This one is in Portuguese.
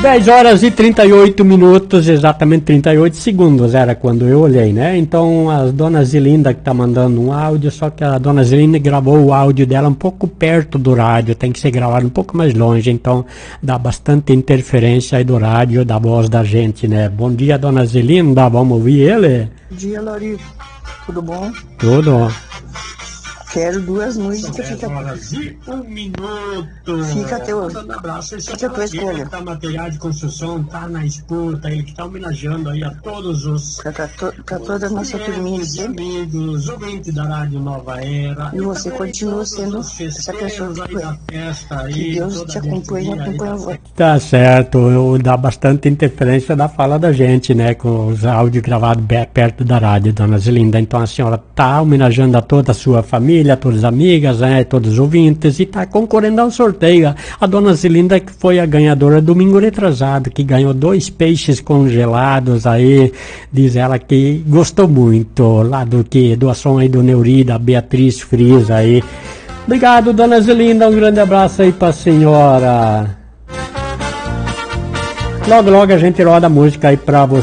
10 horas e 38 minutos, exatamente 38 segundos era quando eu olhei, né? Então a dona Zilinda que tá mandando um áudio, só que a dona Zilinda gravou o áudio dela um pouco perto do rádio, tem que ser gravado um pouco mais longe, então dá bastante interferência aí do rádio, da voz da gente, né? Bom dia, dona Zilinda, vamos ouvir ele? Bom dia, Lori. Tudo bom? Tudo. Quero duas músicas. Fica um minuto. Fica teu. Abraço. Esse Fica a tua escolha. Tá material de construção, tá na escuta, ele que tá homenageando aí a todos os Pra toda a nossa turminha sempre. amigos, ouvintes da Rádio Nova Era. E você continua sendo essa pessoa que foi. Que Deus te acompanhe e acompanha você. Tá certo, dá bastante interferência da fala da gente, né? Com os áudios gravados perto da rádio, dona Zilinda. Então a senhora tá homenageando a toda a sua família, a todas as amigas, né, todos os ouvintes, e está concorrendo ao sorteio. A dona Zilinda que foi a ganhadora domingo retrasado, que ganhou 2 peixes congelados aí, diz ela que gostou muito, lá do que, doação aí do Neuri, da Beatriz Frisa aí. Obrigado, dona Zilinda, um grande abraço aí para a senhora. Logo a gente roda a música aí para você.